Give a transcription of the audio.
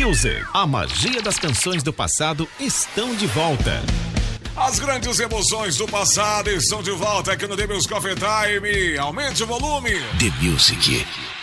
Music. A magia das canções do passado estão de volta. As grandes emoções do passado estão de volta aqui no The Music Coffee Time. Aumente o volume. The Music.